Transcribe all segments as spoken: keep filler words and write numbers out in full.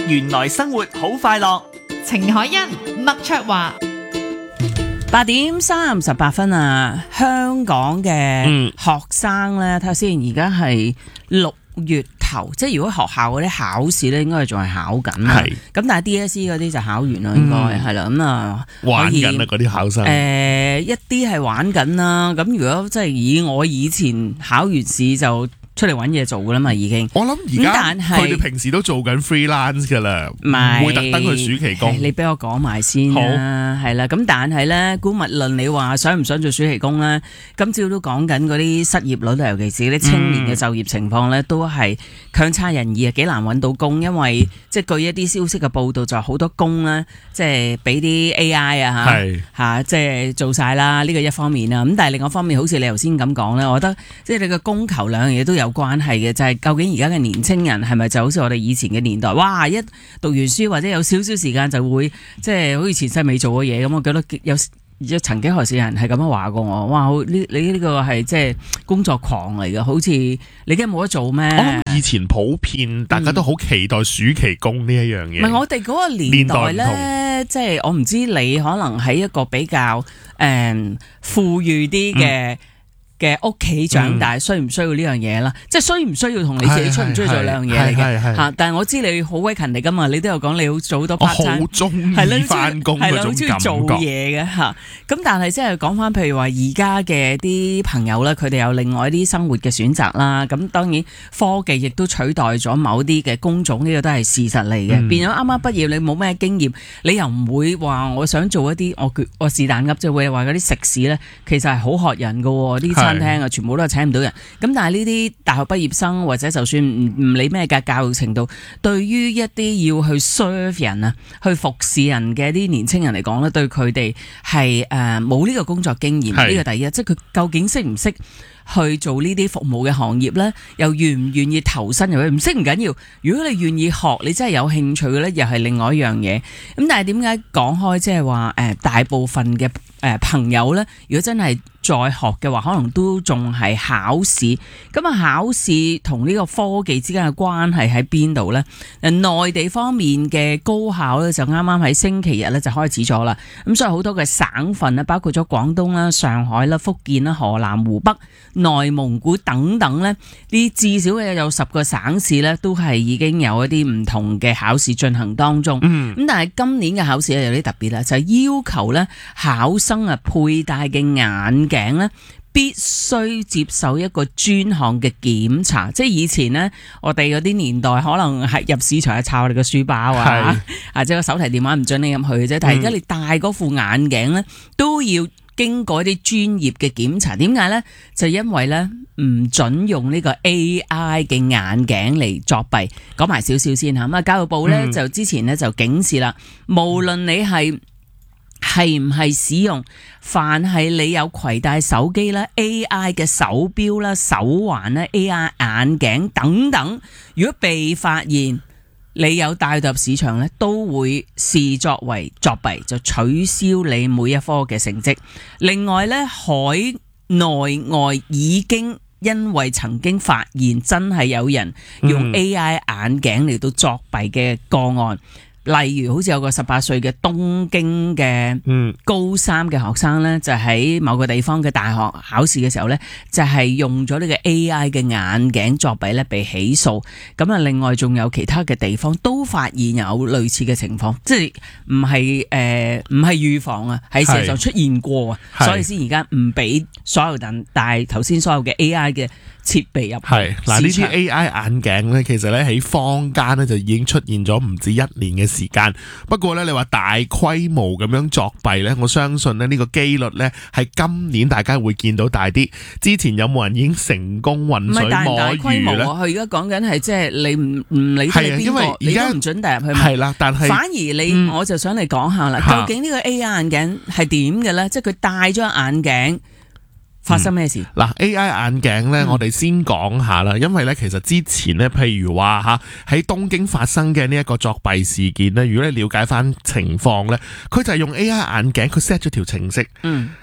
原來生活好快樂。 程海欣、麥卓華。 八點三十八分啊！香港嘅學生咧，睇下先，而家係六月頭，即係如果學校嗰啲考試咧，應該係仲係考緊啦。係咁，但係 D S E 嗰啲就考完啦，應該係啦。咁啊， 玩緊啦嗰啲考生。 誒，一啲係玩緊啦。咁如果即係以我以前考完試就出嚟揾嘢做噶啦嘛，已經。 我諗而家佢哋平時都做緊 freelance 噶啦，唔會特登去暑期工。 你俾我講埋先啦，係啦。咁但係咧，姑勿論你話想唔想做暑期工咧？今朝都講緊嗰啲失業率，尤其是啲青年嘅就業情況咧，都係強差人意啊，幾難揾到工。因為即係據一啲消息嘅報道，就好多工咧，即係俾啲 A I 啊嚇嚇，即係做晒啦。呢個一方面啦。咁但係另外一方面，好似你頭先咁講咧，我覺得即係你嘅供求兩樣嘢都有。有關係嘅就係、是、究竟而家嘅年青人係咪就好似我哋以前嘅年代，哇！一讀完書或者有少少時間就會即係好似前世未做嘅嘢咁。我覺得有有曾幾何時有人係咁樣話過我，哇！呢你呢個係即係工作狂嚟嘅，好似你而家冇得做咩？ 我諗以前普遍大家都好期待暑期工呢一樣嘢。 唔、嗯、係我哋嗰個年代咧，即係我唔知你可能喺一個比較誒、嗯、富裕啲嘅。嗯嘅屋企長大、嗯、需唔需要呢樣嘢啦？即係需唔需要同你自己出唔出去做兩樣嘢嚟嘅嚇？但係我知你好威勤力噶嘛，你都有講你好做好多 part time， 我好中意翻工嗰種感覺， 做嘢嘅嚇。咁但係即係講翻，譬如話而家嘅啲朋友咧，佢哋有另外一啲生活嘅選擇啦。咁當然科技亦都取代咗某啲嘅工種，呢、呢個都係事實嚟嘅。嗯、變咗啱啱畢業，你冇咩經驗，你又唔會話我想做一啲我我是但噏，就會話嗰啲食肆咧，其實係好學人嘅喎啲餐廳啊，全部都係請唔到人。咁但係呢啲大學畢業生或者就算唔唔理咩嘅教育程度，對於一啲要去 serve 人啊，去服侍人嘅啲年青人嚟講咧，對佢哋係誒冇呢個工作經驗。呢個第一，即係佢究竟識唔識去做呢啲服務嘅行業咧？又願唔願意投身入去？唔識唔緊要，如果你願意學，你真係有興趣嘅咧，又係另外一樣嘢。咁但係點解講開即係話誒大部分嘅誒朋友咧，如果真係再學嘅話，可能都仲係考試。咁啊，考試同呢個科技之間嘅關係喺邊度呢？誒，內地方面嘅高考咧，就啱啱喺星期日咧就開始咗啦。咁所以好多嘅省份咧，包括咗廣東啦、上海啦、福建啦、河南、湖北、內蒙古等等咧，呢至少嘅有十個省市咧，都係已經有一啲唔同嘅考試進行當中。咁、嗯、但係今年嘅考試咧有啲特別啦，就係、是、要求咧考生啊佩戴嘅眼鏡咧必須接受一個專項嘅檢查，即係以前呢，我哋嗰啲年代可能係入市場係抄我哋個書包啊，或者個手提電話唔准你咁去嘅啫。但係而家你戴嗰副眼鏡呢，都要經過一啲專業嘅檢查。點解呢？就因為呢，唔准用呢個 A I 嘅眼鏡嚟作弊。講埋少少先吓，咁啊教育部呢，就之前呢，就警示啦，嗯、無論你係係唔係使用，凡係你有攜帶手機啦、A I 嘅手錶啦、手環啦、A I 眼鏡等等，如果被發現你有帶入市場咧，都會視作為作弊，就取消你每一科嘅成績。另外咧，海內外已經因為曾經發現真係有人用 A I 眼鏡嚟到作弊嘅個案。例如好似有個十八歲嘅東京嘅高三嘅學生咧，就喺某個地方嘅大學考試嘅時候咧，就係用咗呢個 A I 嘅眼鏡作弊咧，被起訴。咁啊，另外仲有其他嘅地方都發現有類似嘅情況，即係唔係誒唔係預防啊，喺事實上出現過啊，所以先而家唔俾所有人帶頭先所有嘅 A I 嘅設備入去。係嗱，呢啲 A I 眼鏡咧，其實咧喺坊間咧就已經出現咗唔止一年嘅時間。不過咧，你話大規模咁樣作弊咧，我相信咧呢個機率咧係今年大家會見到大啲。之前有冇人已經成功渾水摸魚咧？唔係大唔大規模啊！佢而家講緊係即係你唔唔理係邊個，你都唔准帶入去。係啦，但係反而你、嗯、我就想嚟講下啦，究竟呢個 A I 眼鏡係點嘅咧？即係佢戴咗眼鏡。發生咩事？嗱、嗯、，A I 眼鏡咧，我哋先講下啦。因為咧，其實之前咧，譬如話吓喺東京發生嘅呢一個作弊事件咧，如果你了解翻情況咧，佢就係用 A I 眼鏡，佢 set 咗條程式。嗯，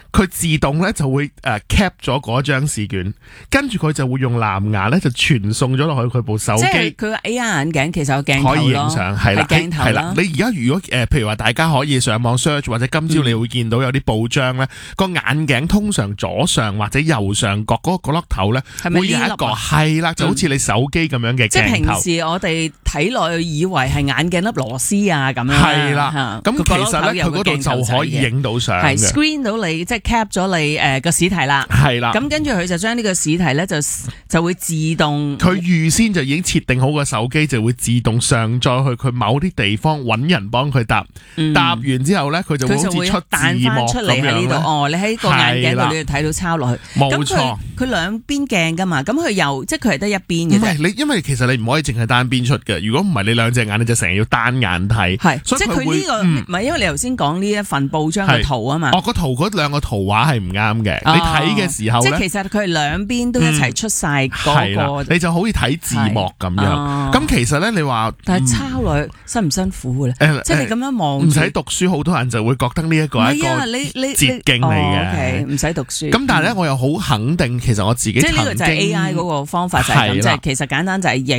佢自動咧就會誒 cap 咗嗰張試卷，跟住佢就會用藍牙咧就傳送咗落去佢部手機。 即係佢個 A R 眼鏡其實有鏡頭咯， 可以影相，係啦， 鏡頭係啦。你而家如果誒、呃，譬如話大家可以上網 search 或者今朝你會見到有啲報章咧，個、嗯、眼鏡通常左上或者右上角嗰個角落頭咧，會有一個係啦，就好似你手機咁樣嘅鏡頭。即係平時我哋睇落去以為係眼鏡粒螺絲啊咁樣。 係啦，咁其實咧佢嗰度就可以影到相嘅，係 screen 到你，即係 cap 咗你誒個試題啦。 係啦， 咁跟住佢就將呢個試題咧就就會自動， 佢預先就已經設定好個手機，就會自動上載去佢某啲地方揾人幫佢答，嗯、答完之後咧佢就會好似出字幕出嚟喺呢度。哦，你喺個眼鏡度你就睇到抄落去。 冇錯， 佢兩邊鏡噶嘛，咁佢又即係佢係得一邊嘅。 唔係你，因為其實你唔可以淨係單邊出嘅。如果唔係你兩隻眼你就成日要單眼睇。係，即係佢呢個唔係、嗯、因為你頭先講呢一份報章嘅圖啊嘛。哦，個圖嗰兩個圖畫係唔啱嘅。哦、你睇嘅時候咧，即係其實佢係兩邊都一齊出晒嗰、嗰個，你就好似睇字幕咁樣。咁、哦、其實咧，你話但係抄落去辛唔辛苦嘅咧？嗯、即係你咁樣望， 唔使讀書，好多人就會覺得呢一個係一個捷徑嚟嘅。 唔使、哦 okay, 讀書。 咁但係咧，我又好肯定，其實我自己即係呢個就係 A I 嗰個方法就係咁，即係其實簡單就係